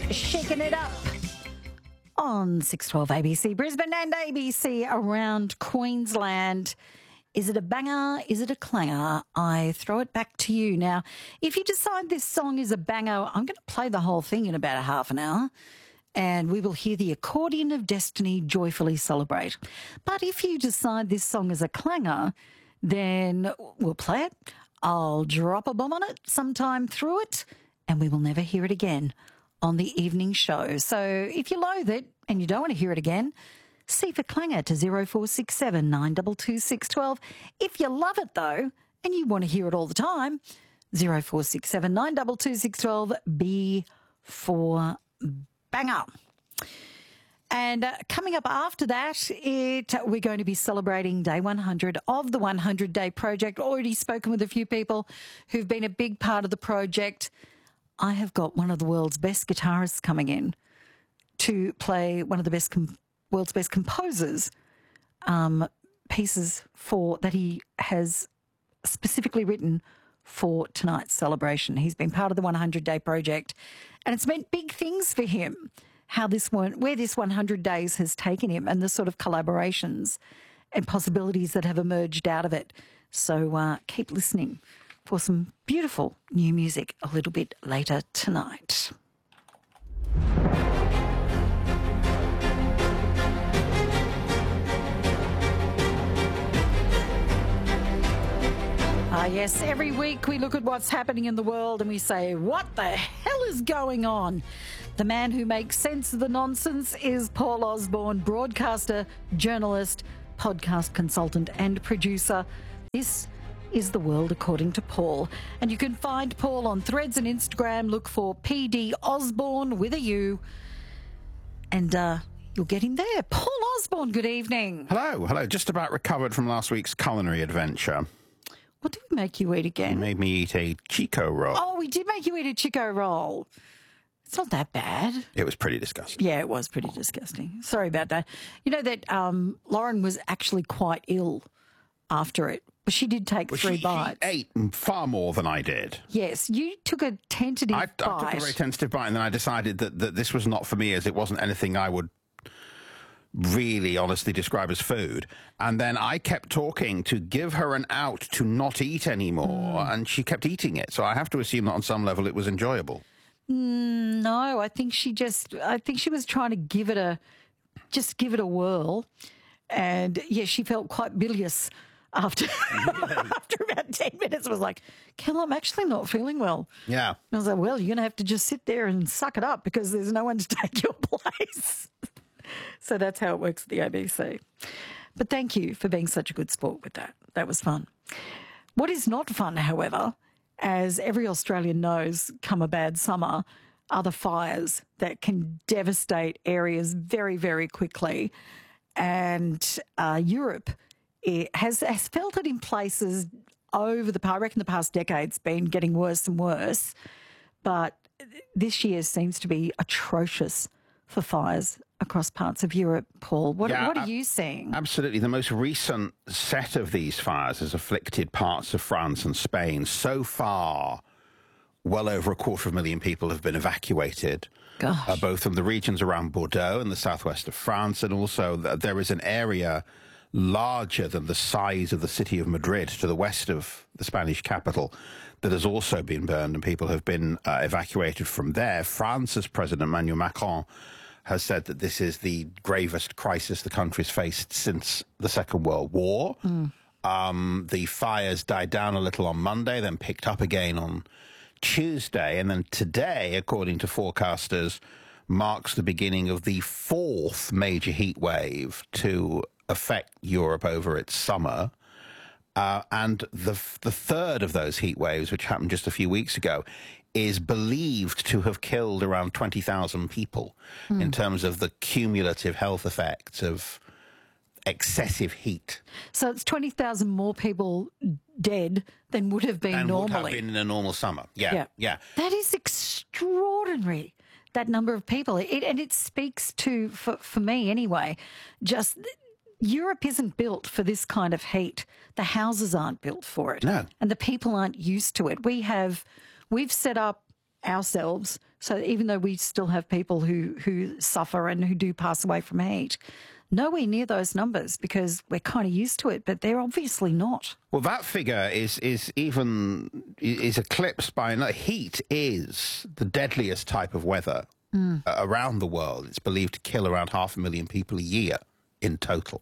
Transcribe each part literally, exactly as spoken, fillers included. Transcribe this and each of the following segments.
shaking it up on six twelve A B C Brisbane and A B C around Queensland. Is it a banger? Is it a clanger? I throw it back to you. Now, if you decide this song is a banger, I'm going to play the whole thing in about a half an hour and we will hear the accordion of destiny joyfully celebrate. But if you decide this song is a clanger, then we'll play it. I'll drop a bomb on it sometime through it and we will never hear it again on the evening show. So if you loathe it and you don't want to hear it again, C for clanger to zero four six seven nine two two six one two. If you love it though and you want to hear it all the time, zero four six seven nine two two six one two, B for banger. And uh, coming up after that, it we're going to be celebrating day one hundred of the one hundred day project. Already spoken with a few people who've been a big part of the project. I have got one of the world's best guitarists coming in to play one of the best com- world's best composers um, pieces for that he has specifically written for tonight's celebration. He's been part of the one hundred day project and it's meant big things for him, how this one, where this one hundred days has taken him and the sort of collaborations and possibilities that have emerged out of it. So uh, keep listening for some beautiful new music a little bit later tonight. Ah, yes, every week we look at what's happening in the world and we say, what the hell is going on? The man who makes sense of the nonsense is Paul Osborne, broadcaster, journalist, podcast consultant and producer. This is The World According to Paul. And you can find Paul on Threads and Instagram. Look for P D Osborne with a U. And uh, you'll get him there. Paul Osborne, good evening. Hello, hello. Just about recovered from last week's culinary adventure. What did we make you eat again? You made me eat a Chico roll. Oh, we did make you eat a Chico roll. It's not that bad. It was pretty disgusting. Yeah, it was pretty disgusting. Sorry about that. You know that um, Lauren was actually quite ill after it. She did take Well, three she, bites. She ate far more than I did. Yes, you took a tentative I, I bite. took a very tentative bite and then I decided that, that this was not for me as it wasn't anything I would really honestly describe as food. And then I kept talking to give her an out to not eat anymore mm. and she kept eating it. So I have to assume that on some level it was enjoyable. Mm, no, I think she just, I think she was trying to give it a, just give it a whirl. And yeah, she felt quite bilious after, after about ten minutes. I was like, Kel, I'm actually not feeling well. Yeah. And I was like, well, you're going to have to just sit there and suck it up because there's no one to take your place. So that's how it works at the A B C. But thank you for being such a good sport with that. That was fun. What is not fun, however, as every Australian knows, come a bad summer, are the fires that can devastate areas very, very quickly. And uh, Europe it has, has felt it in places over the, I reckon the past decade's been getting worse and worse. But this year seems to be atrocious for fires across parts of Europe. Paul, what, yeah, what are you seeing? Absolutely. The most recent set of these fires has afflicted parts of France and Spain. So far, well over a quarter of a million people have been evacuated, uh, both from the regions around Bordeaux and the southwest of France, and also th- there is an area larger than the size of the city of Madrid to the west of the Spanish capital that has also been burned, and people have been uh, evacuated from there. France's President Emmanuel Macron has said that this is the gravest crisis the country's faced since the Second World War. Mm. Um, the fires died down a little on Monday, then picked up again on Tuesday, and then today, according to forecasters, marks the beginning of the fourth major heat wave to affect Europe over its summer. Uh, and the the third of those heat waves, which happened just a few weeks ago, is believed to have killed around twenty thousand people mm. in terms of the cumulative health effects of excessive heat. So it's twenty thousand more people dead than would have been and normally. would have been in a normal summer. Yeah, yeah. yeah. That is extraordinary, that number of people. It, and it speaks to, for, for me anyway, just Europe isn't built for this kind of heat. The houses aren't built for it. No. And the people aren't used to it. We have, we've set up ourselves So even though we still have people who, who suffer and who do pass away from heat, nowhere near those numbers because we're kind of used to it, but they're obviously not. Well, that figure is is even is eclipsed by another. Heat is the deadliest type of weather mm. around the world. It's believed to kill around half a million people a year in total.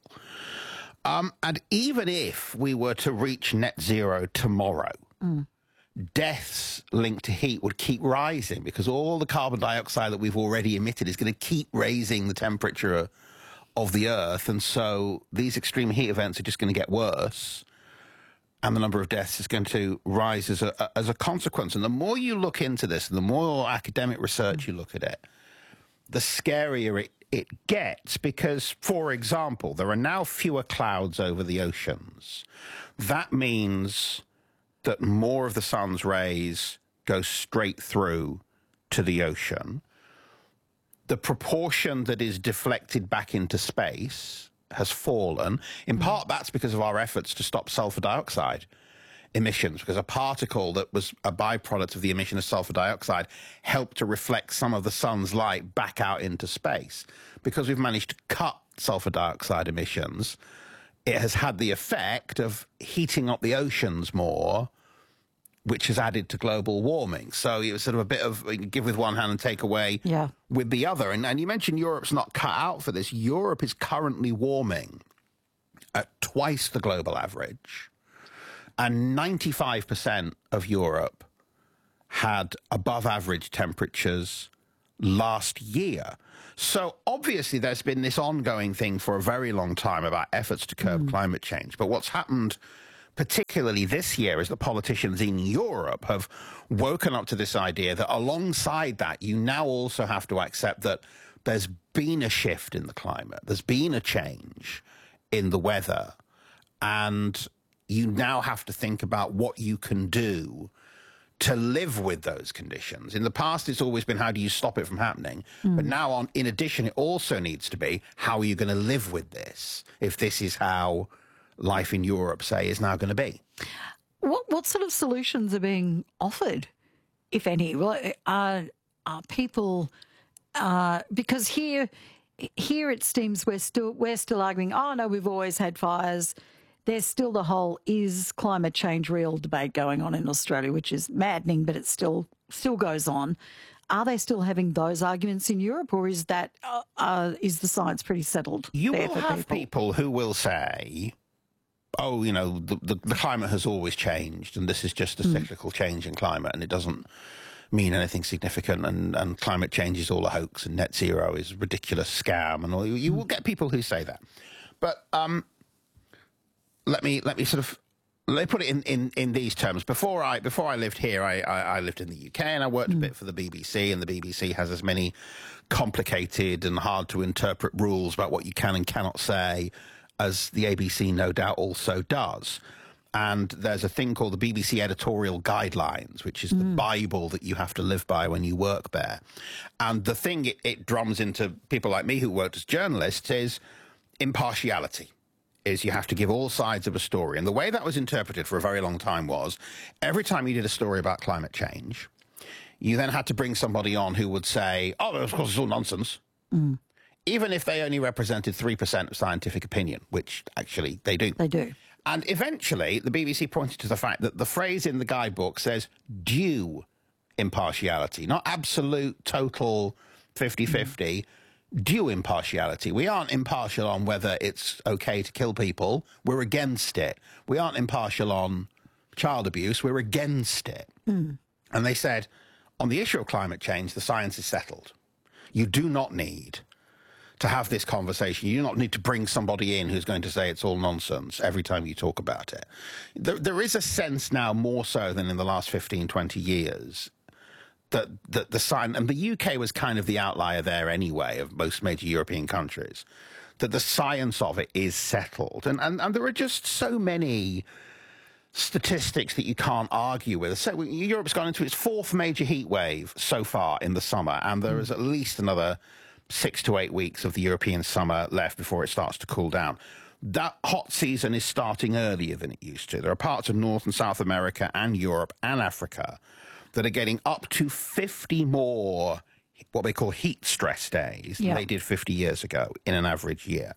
Um, and even if we were to reach net zero tomorrow, mm. deaths linked to heat would keep rising because all the carbon dioxide that we've already emitted is going to keep raising the temperature of the Earth, and so these extreme heat events are just going to get worse, and the number of deaths is going to rise as a as a consequence. And the more you look into this, and the more academic research you look at it, the scarier it, it gets, because, for example, there are now fewer clouds over the oceans. That means that more of the sun's rays go straight through to the ocean. The proportion that is deflected back into space has fallen. In part, that's because of our efforts to stop sulfur dioxide emissions, because a particle that was a byproduct of the emission of sulfur dioxide helped to reflect some of the sun's light back out into space. Because we've managed to cut sulfur dioxide emissions, it has had the effect of heating up the oceans more, which has added to global warming. So it was sort of a bit of give with one hand and take away yeah. with the other. And, and you mentioned Europe's not cut out for this. Europe is currently warming at twice the global average. And ninety-five percent of Europe had above average temperatures last year. So obviously there's been this ongoing thing for a very long time about efforts to curb mm. climate change. But what's happened particularly this year is that politicians in Europe have woken up to this idea that alongside that, you now also have to accept that there's been a shift in the climate. There's been a change in the weather. And you now have to think about what you can do to live with those conditions. In the past, it's always been, how do you stop it from happening? Mm. But now, on, in addition, it also needs to be, how are you going to live with this if this is how life in Europe, say, is now going to be? What what sort of solutions are being offered, if any? Well, are are people uh, because here here it seems we're still we're still arguing, oh no, we've always had fires. There's still the whole is climate change real debate going on in Australia, which is maddening, but it still still goes on. Are they still having those arguments in Europe, or is that uh, uh, is the science pretty settled? You there will for have people? people who will say, oh, you know, the, the, the climate has always changed, and this is just a mm. cyclical change in climate, and it doesn't mean anything significant, and, and climate change is all a hoax, and net zero is a ridiculous scam, and all. You, you mm. will get people who say that. But um, let me let me sort of let me put it in, in, in these terms. Before I before I lived here, I, I, I lived in the U K, and I worked mm. a bit for the B B C, and the B B C has as many complicated and hard to interpret rules about what you can and cannot say as the A B C no doubt also does. And there's a thing called the B B C Editorial Guidelines, which is mm. the Bible that you have to live by when you work there. And the thing it, it drums into people like me who worked as journalists is impartiality, is you have to give all sides of a story. And the way that was interpreted for a very long time was, every time you did a story about climate change, you then had to bring somebody on who would say, oh, of course, it's all nonsense. Mm. Even if they only represented three percent of scientific opinion, which actually they do. They do. And eventually, the B B C pointed to the fact that the phrase in the guidebook says due impartiality, not absolute, total, fifty-fifty, mm. due impartiality. We aren't impartial on whether it's okay to kill people. We're against it. We aren't impartial on child abuse. We're against it. Mm. And they said, on the issue of climate change, the science is settled. You do not need to have this conversation. You do not need to bring somebody in who's going to say it's all nonsense every time you talk about it. There, there is a sense now, more so than in the last fifteen, twenty years, that, that the science, and the U K was kind of the outlier there anyway of most major European countries, that the science of it is settled. And, and, and there are just so many statistics that you can't argue with. So Europe's gone into its fourth major heat wave so far in the summer, and there is at least another six to eight weeks of the European summer left before it starts to cool down. That hot season is starting earlier than it used to. There are parts of North and South America and Europe and Africa that are getting up to fifty more what they call heat stress days than yeah. they did fifty years ago in an average year.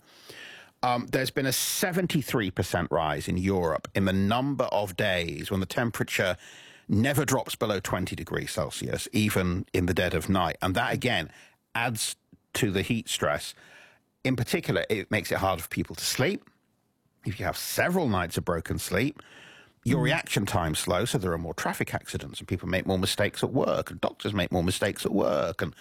Um, there's been a seventy-three percent rise in Europe in the number of days when the temperature never drops below twenty degrees Celsius, even in the dead of night. And that, again, adds to the heat stress. In particular, it makes it harder for people to sleep. If you have several nights of broken sleep, your reaction time's slow, so there are more traffic accidents, and people make more mistakes at work, and doctors make more mistakes at work, and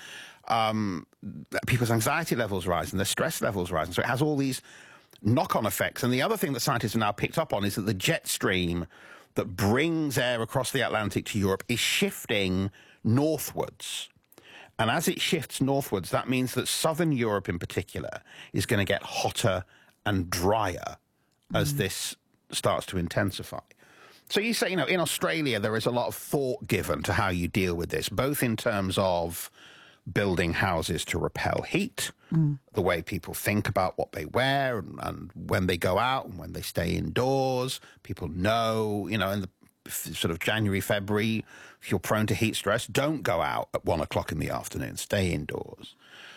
um, people's anxiety levels rise, and their stress levels rise. And so it has all these knock-on effects. And the other thing that scientists have now picked up on is that the jet stream that brings air across the Atlantic to Europe is shifting northwards. And as it shifts northwards, that means that southern Europe in particular is going to get hotter and drier as mm. this starts to intensify. So you say, you know, in Australia, there is a lot of thought given to how you deal with this, both in terms of building houses to repel heat, mm. the way people think about what they wear and, and when they go out and when they stay indoors. People know, you know, in the sort of January, February, if you're prone to heat stress, don't go out at one o'clock in the afternoon, stay indoors.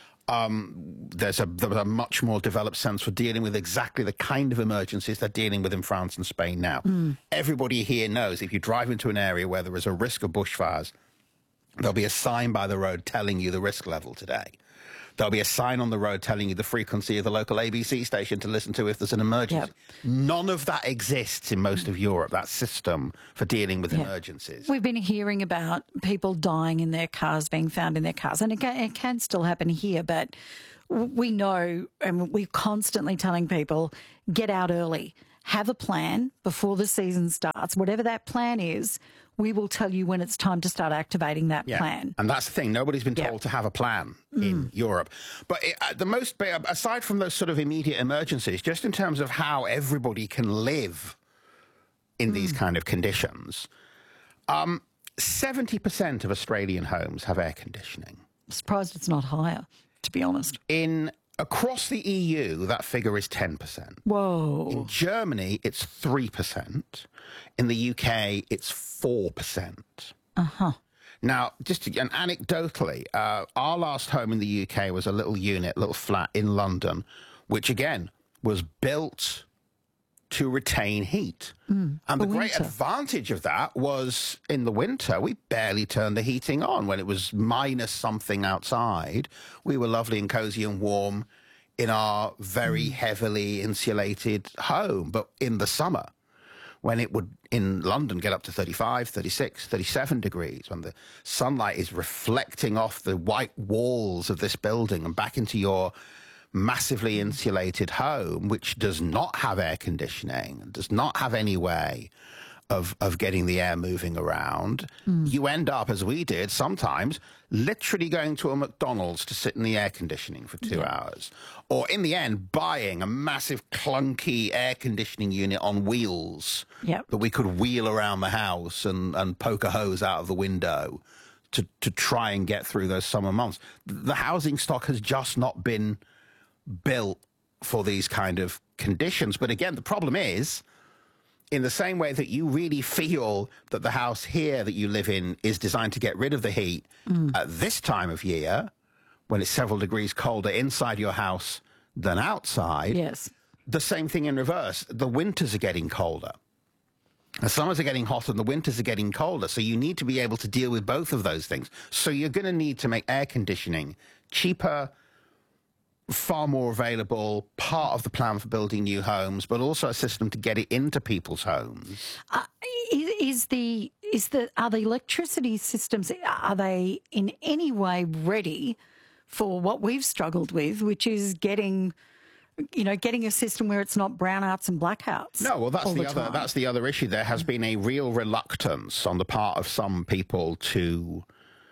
Um, there's a, there's a much more developed sense for dealing with exactly the kind of emergencies they're dealing with in France and Spain now. Mm. Everybody here knows if you drive into an area where there is a risk of bushfires, there'll be a sign by the road telling you the risk level today. There'll be a sign on the road telling you the frequency of the local A B C station to listen to if there's an emergency. Yep. None of that exists in most of Europe, that system for dealing with yep. emergencies. We've been hearing about people dying in their cars, being found in their cars, and it can, it can still happen here, but we know, and we're constantly telling people, get out early. Have a plan before the season starts. Whatever that plan is, we will tell you when it's time to start activating that yeah. plan. And that's the thing. Nobody's been told yeah. to have a plan mm. in Europe. But it, uh, the most, aside from those sort of immediate emergencies, just in terms of how everybody can live in mm. these kind of conditions, um, seventy percent of Australian homes have air conditioning. I'm surprised it's not higher, to be honest. In Across the E U, that figure is ten percent. Whoa. In Germany, it's three percent. In the U K, it's four percent. Uh-huh. Now, just to, and anecdotally, uh, our last home in the U K was a little unit, little flat in London, which, again, was built to retain heat. Mm, and the great winter. advantage of that was in the winter, we barely turned the heating on. When it was minus something outside, we were lovely and cozy and warm in our very mm. heavily insulated home. But in the summer, when it would, in London, get up to thirty-five, thirty-six, thirty-seven degrees, when the sunlight is reflecting off the white walls of this building and back into your massively insulated home, which does not have air conditioning, does not have any way of, of getting the air moving around, mm. you end up, as we did sometimes, literally going to a McDonald's to sit in the air conditioning for two yeah. hours. Or in the end, buying a massive clunky air conditioning unit on wheels yep. that we could wheel around the house and, and poke a hose out of the window to, to try and get through those summer months. The housing stock has just not been built for these kind of conditions. But again, the problem is, in the same way that you really feel that the house here that you live in is designed to get rid of the heat mm. at this time of year, when it's several degrees colder inside your house than outside, yes. the same thing in reverse. The winters are getting colder. The summers are getting hotter and the winters are getting colder. So you need to be able to deal with both of those things. So you're going to need to make air conditioning cheaper, far more available, part of the plan for building new homes, but also a system to get it into people's homes. Uh, is, is the is the are the electricity systems, are they in any way ready for what we've struggled with, which is getting, you know, getting a system where it's not brownouts and blackouts? No, well, that's the, the other time. that's the other issue. There has been a real reluctance on the part of some people to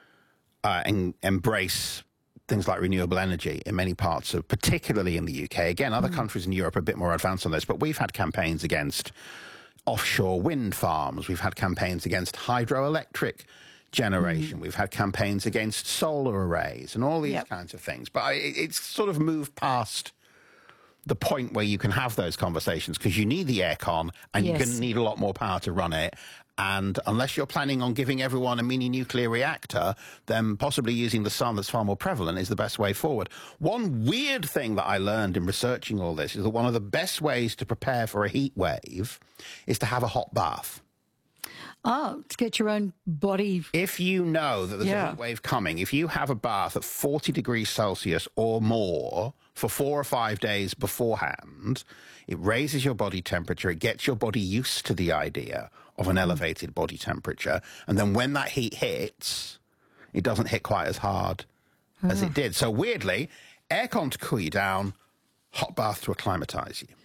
uh, en embrace things like renewable energy in many parts of, particularly in the U K. Again, other mm. countries in Europe are a bit more advanced on this, but we've had campaigns against offshore wind farms. We've had campaigns against hydroelectric generation. Mm. We've had campaigns against solar arrays and all these yep. kinds of things. But it, it's sort of moved past the point where you can have those conversations because you need the aircon and yes. you're going to need a lot more power to run it. and unless you're planning on giving everyone a mini nuclear reactor, then possibly using the sun that's far more prevalent is the best way forward. One weird thing that I learned in researching all this is that one of the best ways to prepare for a heat wave is to have a hot bath. Oh, to get your own body. If you know that there's yeah. a heat wave coming, if you have a bath at forty degrees Celsius or more for four or five days beforehand, it raises your body temperature. It gets your body used to the idea of an elevated body temperature. And then when that heat hits, it doesn't hit quite as hard oh. as it did. So weirdly, aircon to cool you down, hot bath to acclimatise you.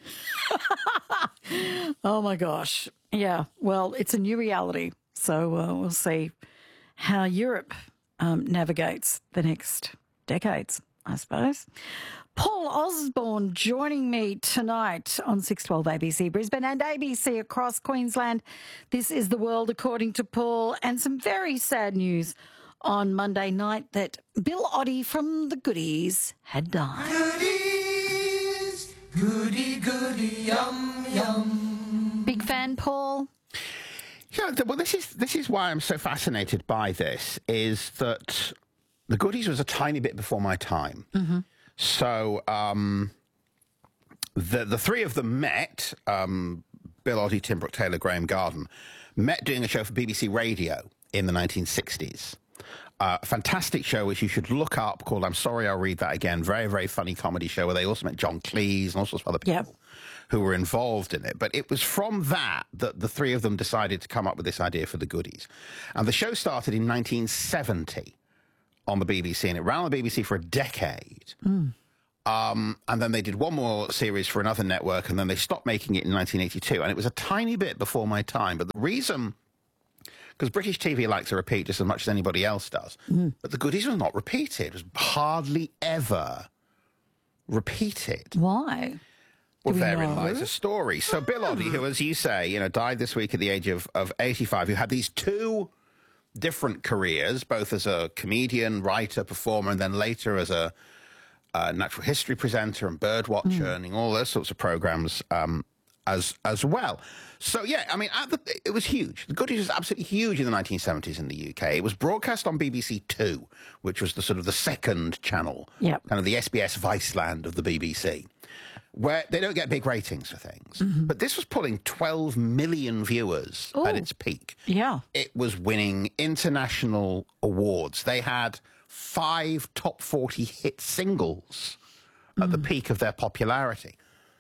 Oh, my gosh. Yeah, well, it's a new reality. So uh, we'll see how Europe um, navigates the next decades, I suppose. Paul Osborne joining me tonight on six twelve A B C Brisbane and A B C across Queensland. This is The World According to Paul, and some very sad news on Monday night that Bill Oddie from The Goodies had died. Goodies, goody, goody, yum, yum. Big fan, Paul? Yeah, well, this is this is why I'm so fascinated by this, is that The Goodies was a tiny bit before my time. Mm-hmm. So um, the the three of them met, um, Bill Oddie, Tim Brooke Taylor, Graham Garden, met doing a show for B B C Radio in the nineteen sixties. Uh, a fantastic show which you should look up called I'm Sorry, I'll Read That Again. Very, very funny comedy show where they also met John Cleese and all sorts of other people. Yep. Who were involved in it. But it was from that that the three of them decided to come up with this idea for The Goodies. And the show started in nineteen seventy on the B B C, and it ran on the B B C for a decade. Mm. Um, and then they did one more series for another network, and then they stopped making it in nineteen eighty-two. And it was a tiny bit before my time. But the reason, because British T V likes to repeat just as much as anybody else does, mm. but The Goodies was not repeated. It was hardly ever repeated. Why? Well, therein lies a story. So Bill Oddie, who, as you say, you know, died this week at the age of, of eighty-five, who had these two different careers, both as a comedian, writer, performer, and then later as a, a natural history presenter and bird watcher mm. and all those sorts of programs um, as as well. So, yeah, I mean, at the, it was huge. The Goodies was absolutely huge in the nineteen seventies in the U K. It was broadcast on B B C Two, which was the sort of the second channel, yep. kind of the S B S Viceland of the B B C. Where they don't get big ratings for things. Mm-hmm. But this was pulling twelve million viewers Ooh. At its peak. Yeah. It was winning international awards. They had five top forty hit singles mm. at the peak of their popularity.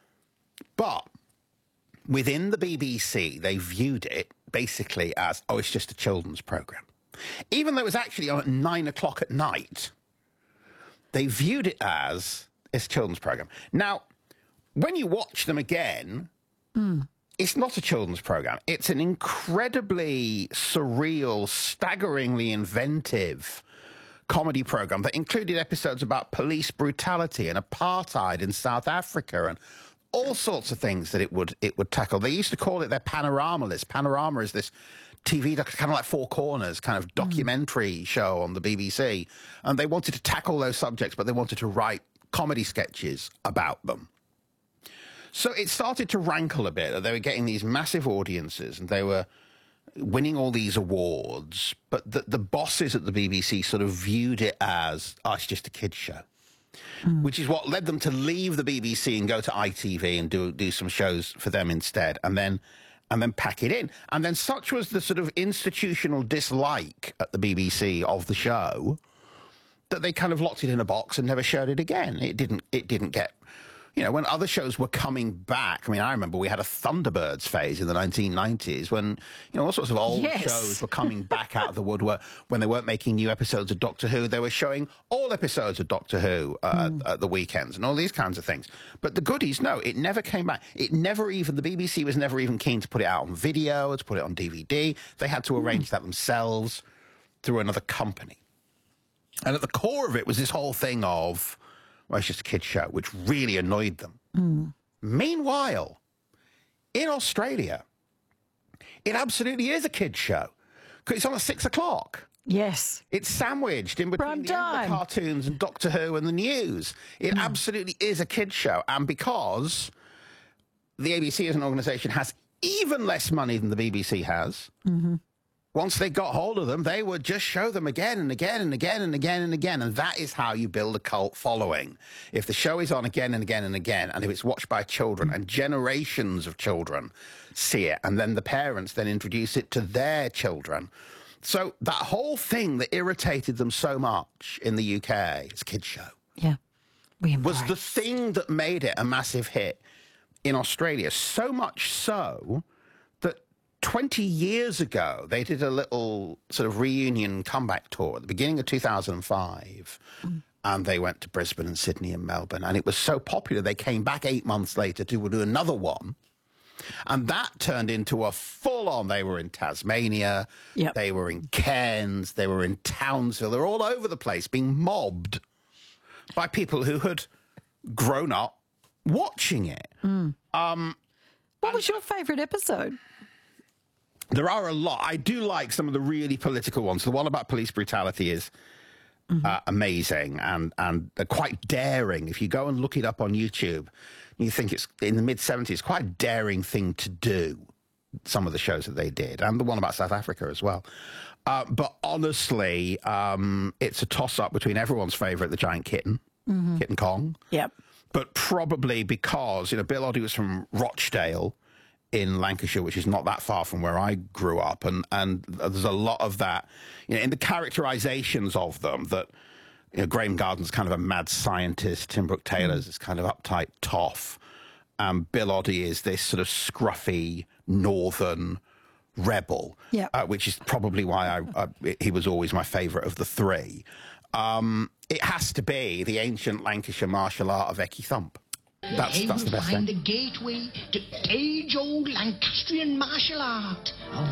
But within the B B C, they viewed it basically as, oh, it's just a children's programme. Even though it was actually on at nine o'clock at night, they viewed it as it's a children's programme. Now, when you watch them again, mm. it's not a children's programme. It's an incredibly surreal, staggeringly inventive comedy programme that included episodes about police brutality and apartheid in South Africa and all sorts of things that it would it would tackle. They used to call it their panorama list. Panorama is this T V, kind of like Four Corners, kind of documentary mm. show on the B B C. And they wanted to tackle those subjects, but they wanted to write comedy sketches about them. So it started to rankle a bit that they were getting these massive audiences and they were winning all these awards, but the, the bosses at the B B C sort of viewed it as, oh, it's just a kid's show, mm. which is what led them to leave the B B C and go to I T V and do do some shows for them instead, and then and then pack it in. And then such was the sort of institutional dislike at the B B C of the show that they kind of locked it in a box and never showed it again. It didn't. It didn't get. You know, when other shows were coming back, I mean, I remember we had a Thunderbirds phase in the nineteen nineties when, you know, all sorts of old yes. shows were coming back out of the woodwork. When they weren't making new episodes of Doctor Who, they were showing all episodes of Doctor Who uh, mm. at the weekends and all these kinds of things. But the Goodies, no, it never came back. It never even, the B B C was never even keen to put it out on video, to put it on D V D. They had to arrange mm. that themselves through another company. And at the core of it was this whole thing of, well, it's just a kid's show, which really annoyed them. Mm. Meanwhile, in Australia, it absolutely is a kid's show because it's on at six o'clock. Yes. It's sandwiched in between Prime the, time. the cartoons and Doctor Who and the news. It mm. absolutely is a kid's show. And because the A B C as an organisation has even less money than the B B C has. Mm-hmm. Once they got hold of them, they would just show them again and again and again and again and again. And that is how you build a cult following. If the show is on again and again and again, and if it's watched by children and generations of children see it, and then the parents then introduce it to their children. So that whole thing that irritated them so much in the U K, it's a kids' show. Yeah. We was the thing that made it a massive hit in Australia. So much so that twenty years ago, they did a little sort of reunion comeback tour at the beginning of two thousand five. Mm. And they went to Brisbane and Sydney and Melbourne. And it was so popular, they came back eight months later to do another one. And that turned into a full-on, they were in Tasmania, yep. They were in Cairns, they were in Townsville. They were all over the place being mobbed by people who had grown up watching it. Mm. Um, what was your favourite episode? There are a lot. I do like some of the really political ones. The one about police brutality is mm-hmm. uh, amazing and, and uh, quite daring. If you go and look it up on YouTube, you think it's in the mid seventies, quite a daring thing to do, some of the shows that they did, and the one about South Africa as well. Uh, but honestly, um, it's a toss-up between everyone's favourite, the giant kitten, mm-hmm. Kitten Kong. Yep. But probably because, you know, Bill Oddie was from Rochdale in Lancashire, which is not that far from where I grew up, and, and there's a lot of that, you know, in the characterizations of them that, you know, Graham Garden's kind of a mad scientist, Tim Brooke Taylor's mm. is kind of uptight toff, and Bill Oddie is this sort of scruffy northern rebel, yep. uh, which is probably why I, I, he was always my favourite of the three. Um, it has to be the ancient Lancashire martial art of Ecky Thump. That's, that's the best thing. Find the gateway to age-old Lancastrian martial art.